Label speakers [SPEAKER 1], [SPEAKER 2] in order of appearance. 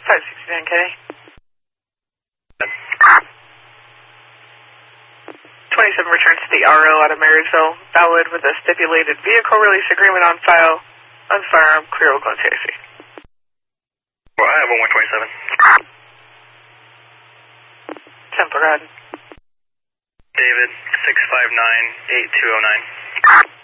[SPEAKER 1] 569K. 27 returns to the RO out of Marysville, valid with a stipulated vehicle release agreement on file, on firearm, clear Oakland CIC.
[SPEAKER 2] Well, I have a 127.
[SPEAKER 1] Temple Rod.
[SPEAKER 2] David, 659-8209.